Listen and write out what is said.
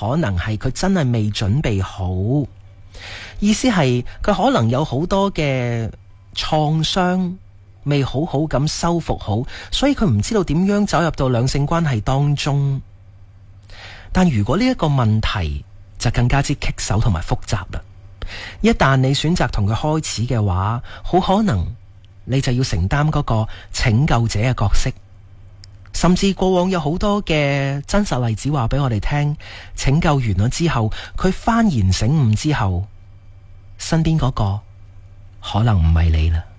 可能係佢真係未準備好，意思係佢可能有好多嘅創傷未好好咁修復好，所以佢唔知道點樣走入到兩性關係當中。但如果呢一個問題就更加之棘手同埋複雜啦，一旦你選擇同佢開始嘅話，好可能你就要承擔嗰個拯救者嘅角色。甚至過往有好多嘅真實例子話俾我哋聽，拯救完咗之後，佢幡然醒悟之後，身邊嗰個可能唔係你啦。